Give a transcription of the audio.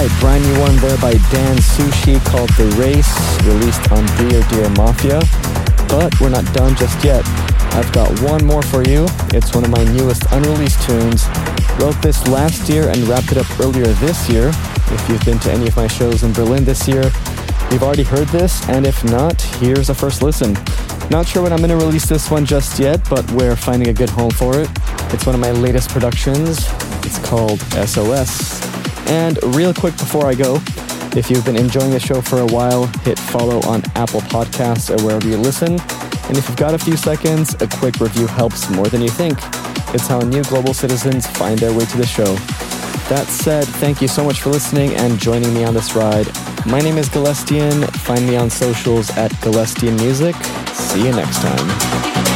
Alright, brand new one there by Dan Sushi called The Race, released on Dear Dear Mafia. But we're not done just yet. I've got one more for you. It's one of my newest unreleased tunes. Wrote this last year and wrapped it up earlier this year. If you've been to any of my shows in Berlin this year, you've already heard this, and if not, here's a first listen. Not sure when I'm going to release this one just yet, but we're finding a good home for it. It's one of my latest productions. It's called SOS. And real quick before I go, if you've been enjoying the show for a while, hit follow on Apple Podcasts or wherever you listen. And if you've got a few seconds, a quick review helps more than you think. It's how new global citizens find their way to the show. That said, thank you so much for listening and joining me on this ride. My name is Galestian. Find me on socials at Galestian Music. See you next time.